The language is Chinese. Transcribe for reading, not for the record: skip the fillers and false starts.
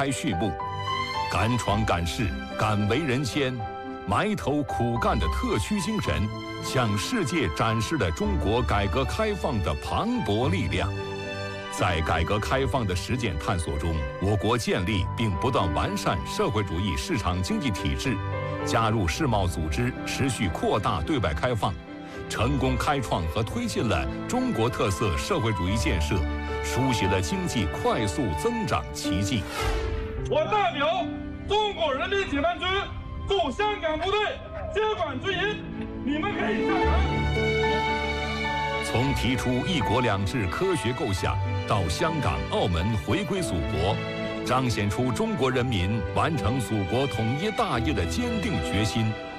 开序幕。敢闯敢试、敢为人先、埋头苦干的特区精神，向世界展示了中国改革开放的磅礴力量。在改革开放的实践探索中，我国建立并不断完善社会主义市场经济体制，加入世贸组织，持续扩大对外开放，成功开创和推进了中国特色社会主义建设，书写了经济快速增长奇迹。 我代表中国人民解放军驻香港部队接管军营，你们可以下岗。 从提出“一国两制”科学构想，到香港、澳门回归祖国，彰显出中国人民完成祖国统一大业的坚定决心。